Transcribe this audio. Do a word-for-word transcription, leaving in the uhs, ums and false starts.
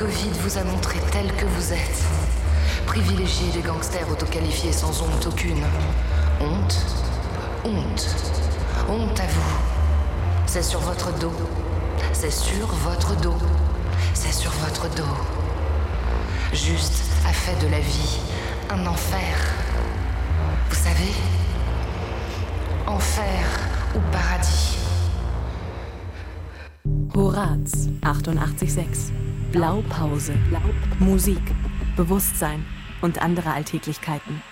Covid vous a montré tel que vous êtes. Privilégié des gangsters autoqualifiés sans honte aucune. Honte, honte, honte à vous. C'est sur votre dos. C'est sur votre dos. C'est sur votre dos. Juste a fait de la vie un enfer. Vous savez, enfer ou paradis. Horaz, achtundachtzig Komma sechs. Blaupause. Musik, Bewusstsein und andere Alltäglichkeiten.